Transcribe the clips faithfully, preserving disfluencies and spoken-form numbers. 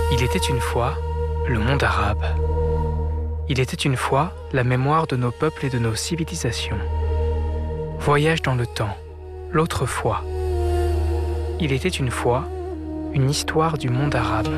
Il était une fois le monde arabe. Il était une fois la mémoire de nos peuples et de nos civilisations. Voyage dans le temps, l'autre fois. Il était une fois une histoire du monde arabe.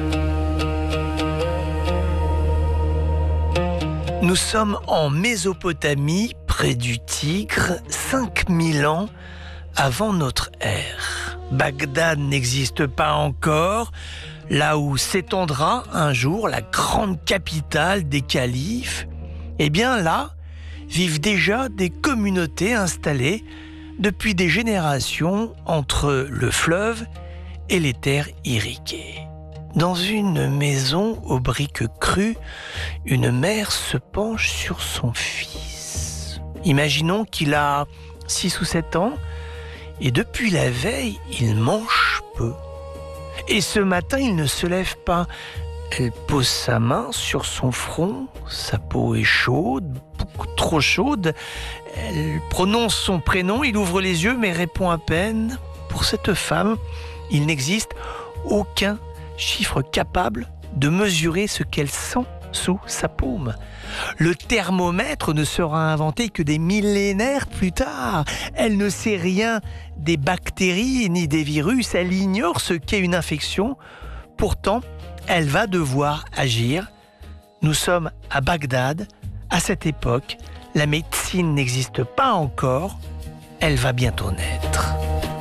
Nous sommes en Mésopotamie, près du Tigre, cinq mille ans avant notre ère. Bagdad n'existe pas encore, là où s'étendra un jour la grande capitale des califes. Eh bien là, vivent déjà des communautés installées depuis des générations entre le fleuve et les terres irriguées. Dans une maison aux briques crues, une mère se penche sur son fils. Imaginons qu'il a six ou sept ans et depuis la veille, il mange peu. Et ce matin, il ne se lève pas. Elle pose sa main sur son front, sa peau est chaude, beaucoup trop chaude. Elle prononce son prénom, il ouvre les yeux mais répond à peine. Pour cette femme, il n'existe aucun chiffre capable de mesurer ce qu'elle sent sous sa paume. Le thermomètre ne sera inventé que des millénaires plus tard. Elle ne sait rien des bactéries ni des virus, elle ignore ce qu'est une infection. Pourtant, elle va devoir agir. Nous sommes à Bagdad. À cette époque, la médecine n'existe pas encore. Elle va bientôt naître.